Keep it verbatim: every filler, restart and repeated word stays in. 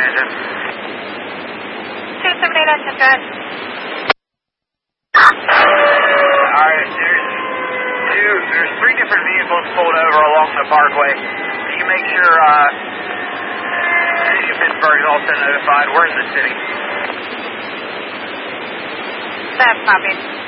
engine. two seven eight engine, go ahead. Alright, there's two, there's three different vehicles pulled over along the parkway. Can you make sure, uh, City of Pittsburgh is also notified? We're in the city. That's copied.